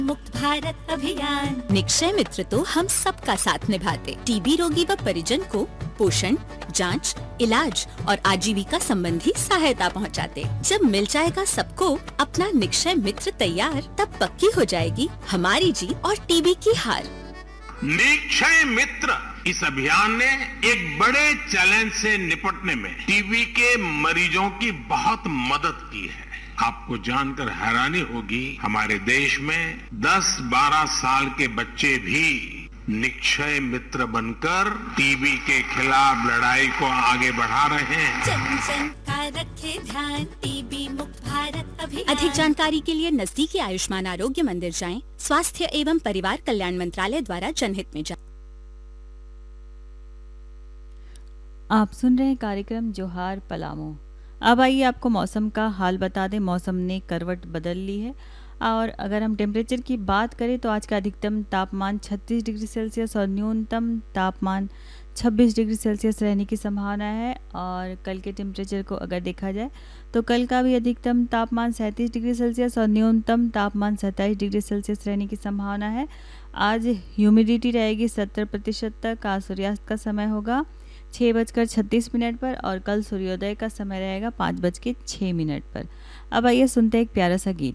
मुक्त भारत अभियान। निक्षय मित्र तो हम सबका साथ निभाते, टीबी रोगी व परिजन को पोषण, जांच, इलाज और आजीविका संबंधी सहायता पहुंचाते। जब मिल जाएगा सबको अपना निक्षय मित्र तैयार, तब पक्की हो जाएगी हमारी जीत और टीबी की हार। निक्षय मित्र इस अभियान ने एक बड़े चैलेंज से निपटने में टीबी के मरीजों की बहुत मदद की है। आपको जानकर हैरानी होगी, हमारे देश में 10-12 साल के बच्चे भी निक्षय मित्र बनकर टीबी के खिलाफ लड़ाई को आगे बढ़ा रहे हैं। जन जन का रखे ध्यान, टीबी मुक्त भारत अभियान। अधिक जानकारी के लिए नजदीकी आयुष्मान आरोग्य मंदिर जाएं। स्वास्थ्य एवं परिवार कल्याण मंत्रालय द्वारा जनहित में जारी। आप सुन रहे हैं कार्यक्रम जोहार पलामू। अब आइए आपको मौसम का हाल बता दें। मौसम ने करवट बदल ली है और अगर हम टेम्परेचर की बात करें तो आज का अधिकतम तापमान 36 डिग्री सेल्सियस और न्यूनतम तापमान 26 डिग्री सेल्सियस रहने की संभावना है। और कल के टेम्परेचर को अगर देखा जाए तो कल का भी अधिकतम तापमान 37 डिग्री सेल्सियस और न्यूनतम तापमान 27 डिग्री सेल्सियस रहने की संभावना है। आज ह्यूमिडिटी रहेगी 70% तक। आज सूर्यास्त का समय होगा 6:36 पर और कल सूर्योदय का समय रहेगा 5:06 पर। अब आइए सुनते हैं एक प्यारा सा गीत।